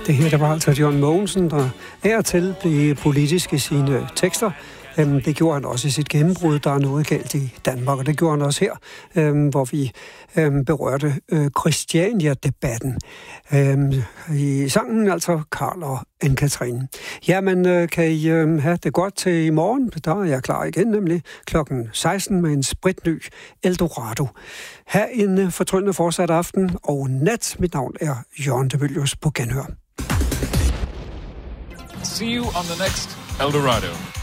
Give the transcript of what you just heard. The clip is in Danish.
Det her, der var altså John Mogensen, der af og til blev politisk i sine tekster. Det gjorde han også i sit gennembrud. Der er noget galt i Danmark, og det gjorde han også her, hvor vi berørte Christiania-debatten. I sangen altså Karl og Anne-Kathrine. Jamen, kan I have det godt til i morgen? Der er jeg klar igen, nemlig klokken 16 med en spritny Eldorado. Ha' en fortryllende fortsat aften og nat. Mit navn er Jørgen de Mylius på genhør. See you on the next Eldorado.